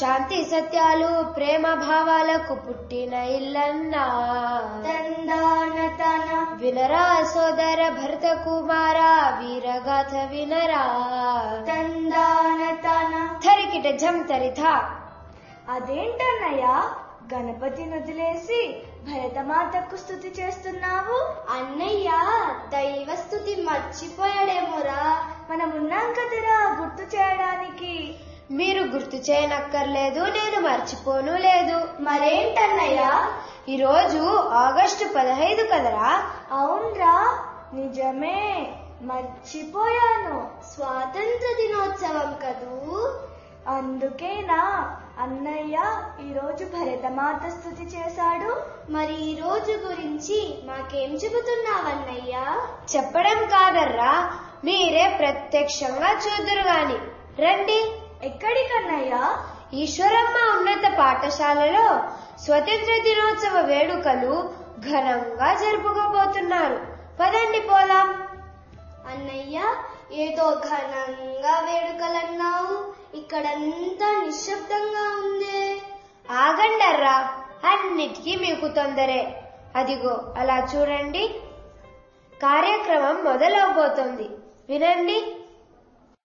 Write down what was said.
శాంతి సత్యాలు ప్రేమ భావాలకు పుట్టిన ఇల్లన్నా తందానతన వినరా సోదర భరత కుమార వీరగాథ వినరా తందానతన థరికిట జం తరిథ. అదేంటన్నయ్య గణపతి వదిలేసి భరతమాతకు స్తుతి చేస్తున్నావు? అన్నయ్య దైవ స్తుతి మర్చిపోయాడేమోరా. మనమున్నాం కదరా గుర్తు చేయడానికి. మీరు గుర్తు చేయనక్కర్లేదు, నేను మర్చిపోను లేదు. మరేంటన్నయ్య? ఈరోజు ఆగస్టు 15 కదరా? అవునరా, నిజమే, మర్చిపోయాను. స్వాతంత్ర దినోత్సవం కదూ. అందుకేనా అన్నయ్య ఈరోజు భరతమాత స్తుతి చేశాడు? మరి ఈ రోజు గురించి మాకేం చెబుతున్నావన్నయ్యా? చెప్పడం కాదర్రా, మీరే ప్రత్యక్షంగా చూద్దురు గాని. రండి. ఎక్కడికన్నయ్యా? ఈశ్వరమ్మ ఉన్నత పాఠశాలలో స్వతంత్ర దినోత్సవ వేడుకలు ఘనంగా జరుపుకోబోతున్నారు. పదండి పోదాం. అన్నయ్య ఏదో ఘనంగా వేడుకలన్నావు, ఇక్కడంతా నిశ్శబ్దంగా ఉందే. ఆగండర్రా, అన్నిటికీ మీకు తొందరే. అదిగో అలా చూడండి, కార్యక్రమం మొదలవబోతోంది. వినండి.